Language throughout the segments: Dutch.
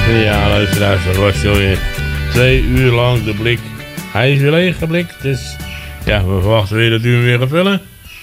Ja, luisteraars, dat was zo weer 2 uur lang de blik. Hij is weer leeg geblikt, dus ja, we verwachten weer dat u hem weer gaat vullen.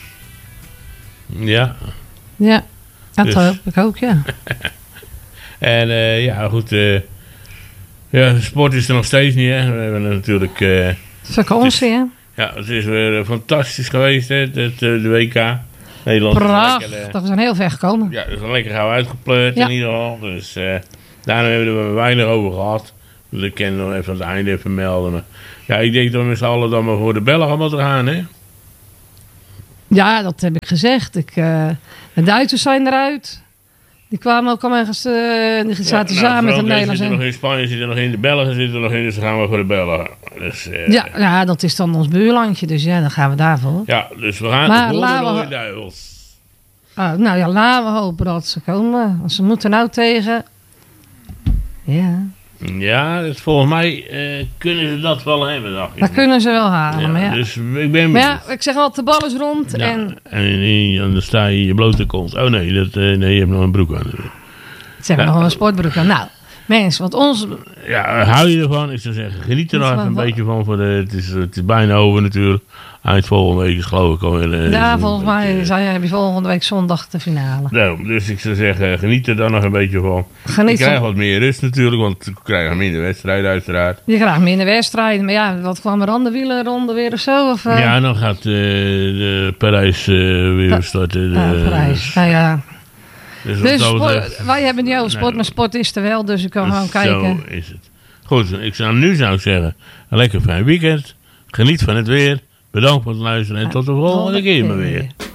Ja. Ja, dat Dus. hoop ik ook, ja. En ja, goed. Ja, sport is er nog steeds niet, hè. We hebben natuurlijk... Vakantie, hè? ja, het is weer fantastisch geweest, hè, de WK. Nederland Prachtig, we zijn heel ver gekomen. Ja, is lekker gauw uitgepleurd Ja. in ieder geval. Dus daarna hebben we er weinig over gehad. Dus ik kan nog even aan het einde even melden. Maar ja, ik denk dat we met z'n allen dan maar voor de Belgen moeten gaan, hè? Ja, dat heb ik gezegd. De Duitsers zijn eruit. Die kwamen ook al ergens... die zaten samen met de Nederlanders. Zitten nog in Spanje, zitten nog in de Belgen, zitten er nog in. Dus dan gaan we voor de Belgen. Dus, ja, dat is dan ons buurlandje. Dus ja, dan gaan we daarvoor. ja, dus we gaan Maar voor de laten we- Rode Duivels. Nou ja, laten we hopen dat ze komen. Want ze moeten nou tegen... Ja, Ja, dus volgens mij kunnen ze dat wel hebben, dacht ik. dat kunnen ze wel halen. Ja, maar ja. Dus ik ben Maar ja, ik zeg altijd, de bal is rond. Ja, En dan sta je in je blote kont. Oh nee, nee, je hebt nog een broek aan. ze hebben nog een sportbroek aan. Nou, mensen, want ons... Ja, hou je ervan? Ik zou zeggen, geniet er nog even een beetje van. Het is bijna over natuurlijk. Eind volgende week is geloof ik alweer. Ja, volgens mij heb je volgende week zondag de finale. Daarom, dus ik zou zeggen, geniet er dan nog een beetje van. Je Geniet krijgt van... wat meer rust natuurlijk, want we krijgen minder wedstrijden uiteraard. Je krijgt minder wedstrijden. Maar ja, wat kwam er aan de wielerronde weer of zo? Of, Ja, en dan gaat de Parijs weer starten. Parijs. Nou ja. Dus, Dus wat dat betreft- wij hebben niet over sport, Nee. maar sport is er wel. Dus ik kan gewoon kijken. Zo is het. Goed, nu zou ik zeggen, een lekker fijn weekend. Geniet van het weer. Bedankt voor het luisteren en tot de volgende keer maar weer.